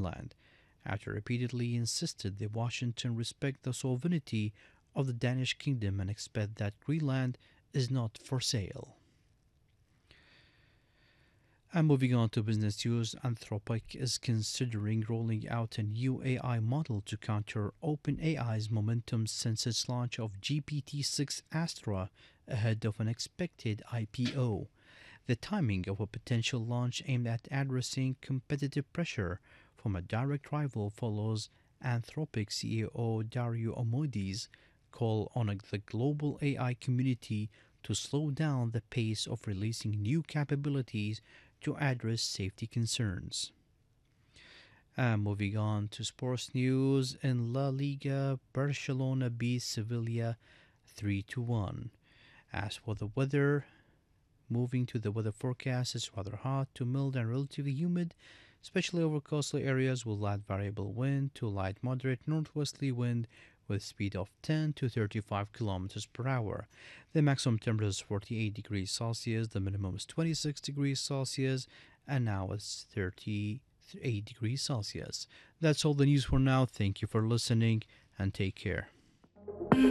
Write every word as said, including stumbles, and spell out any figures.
Greenland, after repeatedly insisted that Washington respect the sovereignty of the Danish kingdom and expect that Greenland is not for sale. And moving on to business news, Anthropic is considering rolling out a new A I model to counter OpenAI's momentum since its launch of G P T six Astra ahead of an expected I P O. The timing of a potential launch aimed at addressing competitive pressure from a direct rival follows Anthropic C E O Dario Amodi's call on a- the global A I community to slow down the pace of releasing new capabilities to address safety concerns. And moving on to sports news, in La Liga, Barcelona beats Sevilla three to one. As for the weather, moving to the weather forecast, it's rather hot to mild and relatively humid, especially over coastal areas with light variable wind to light moderate northwesterly wind with speed of ten to thirty-five kilometers per hour. The maximum temperature is forty-eight degrees Celsius, the minimum is twenty-six degrees Celsius, and now it's thirty-eight degrees Celsius. That's all the news for now. Thank you for listening and take care.